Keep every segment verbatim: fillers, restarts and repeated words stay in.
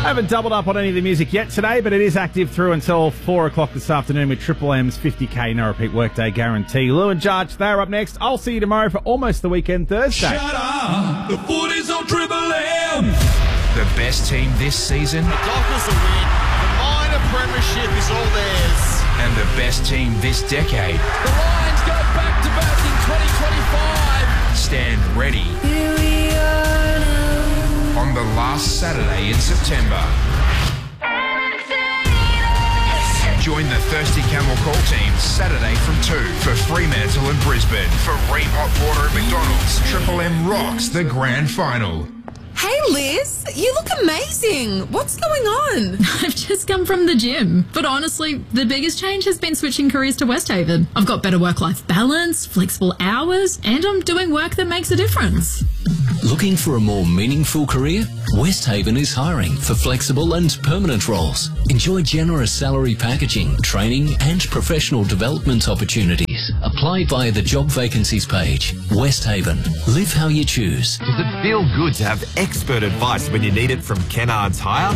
haven't doubled up on any of the music yet today, but it is active through until four o'clock this afternoon with Triple M's fifty K no repeat workday guarantee. Lou and Judge, they're up next. I'll see you tomorrow for almost the weekend Thursday. Shut up! The foot is on Triple M! The best team this season. The Dockers will win. The minor premiership is all theirs. And the best team this decade. The Lions go back-to-back in twenty twenty-five. Stand ready. Here we are now. On the last Saturday in September. Join the Thirsty Camel Call team Saturday from two for Fremantle and Brisbane. For Ream Hot Water at McDonald's, Triple M rocks the grand final. Hey Liz, you look amazing. What's going on? I've just come from the gym. But honestly, the biggest change has been switching careers to Westhaven. I've got better work-life balance, flexible hours, and I'm doing work that makes a difference. Looking for a more meaningful career? Westhaven is hiring for flexible and permanent roles. Enjoy generous salary packaging, training and professional development opportunities. Apply via the job vacancies page. Westhaven. Live how you choose. Does it feel good to have expert advice when you need it from Kennards Hire?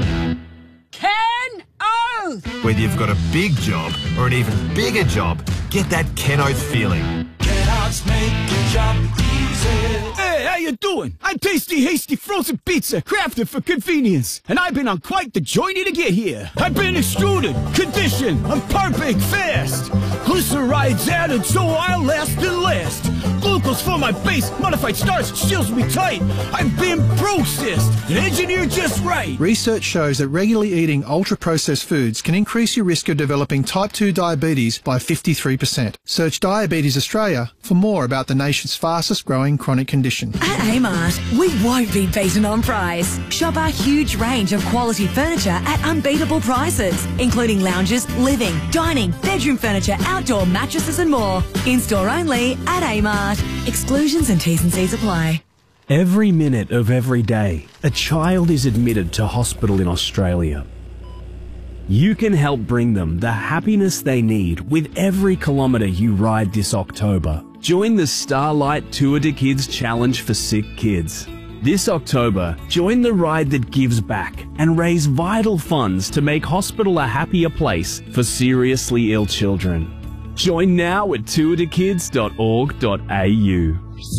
Ken Oath! Whether you've got a big job or an even bigger job, get that Ken Oath feeling. Kennards make your job easy. Hey, how you doing? I'm Tasty Hasty Frozen Pizza, crafted for convenience. And I've been on quite the journey to get here. I've been extruded, conditioned, and perfect fast. Glycerides added so I'll last and last. Glucose for my base, modified starch seals me tight. I've been processed and engineered just right. Research shows that regularly eating ultra-processed foods can increase your risk of developing type two diabetes by fifty-three percent. Search Diabetes Australia for more about the nation's fastest growing chronic condition. At Amart, we won't be beaten on price. Shop our huge range of quality furniture at unbeatable prices, including lounges, living, dining, bedroom furniture, outdoor mattresses and more. In-store only at Amart. Exclusions and T's and C's apply. Every minute of every day, a child is admitted to hospital in Australia. You can help bring them the happiness they need with every kilometre you ride this October. Join the Starlight Tour de Kids Challenge for Sick Kids. This October, join the ride that gives back and raise vital funds to make hospital a happier place for seriously ill children. Join now at tour de kids dot org dot a u.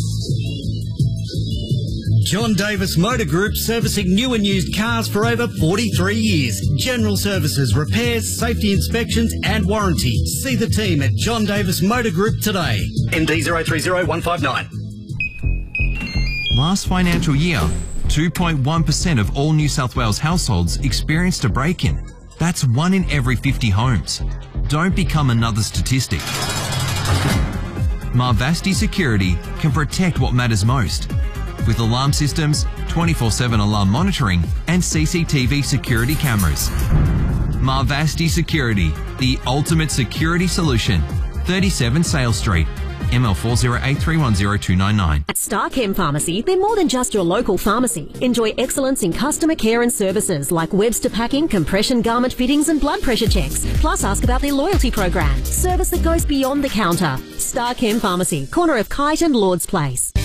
John Davis Motor Group, servicing new and used cars for over forty-three years. General services, repairs, safety inspections and warranty. See the team at John Davis Motor Group today. M D zero three zero one five nine. Last financial year, two point one percent of all New South Wales households experienced a break-in. That's one in every fifty homes. Don't become another statistic. Marvasti Security can protect what matters most. With alarm systems, twenty-four seven alarm monitoring and C C T V security cameras. Marvasti Security, the ultimate security solution. thirty-seven Sale Street. M L four zero eight three one zero two nine nine. At Starchem Pharmacy, they're more than just your local pharmacy. Enjoy excellence in customer care and services like Webster packing, compression garment fittings and blood pressure checks. Plus ask about their loyalty program. Service that goes beyond the counter. Starchem Pharmacy, corner of Kite and Lord's Place.